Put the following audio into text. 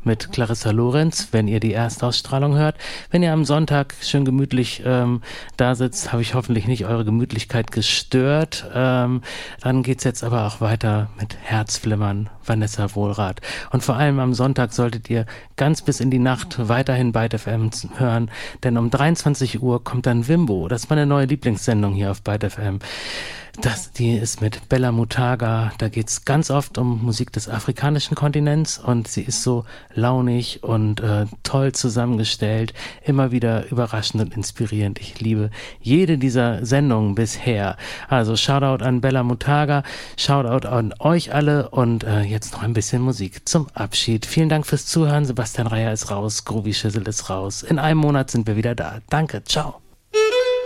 mit Clarissa Lorenz, wenn ihr die Erstausstrahlung hört. Wenn ihr am Sonntag schön gemütlich da sitzt, habe ich hoffentlich nicht eure Gemütlichkeit gestört. Dann geht's jetzt aber auch weiter mit Herzflimmern, Vanessa Wohlrath. Und vor allem am Sonntag solltet ihr ganz bis in die Nacht weiterhin Byte FM hören, denn um 23 Uhr kommt dann Wimbo. Das ist meine neue Lieblingssendung hier auf Byte FM. Die ist mit Bella Mutaga, da geht's ganz oft um Musik des afrikanischen Kontinents und sie ist so launig und toll zusammengestellt, immer wieder überraschend und inspirierend. Ich liebe jede dieser Sendungen bisher. Also Shoutout an Bella Mutaga, Shoutout an euch alle und jetzt noch ein bisschen Musik zum Abschied. Vielen Dank fürs Zuhören, Sebastian Reier ist raus, Groovy Schissel ist raus. In einem Monat sind wir wieder da. Danke, ciao.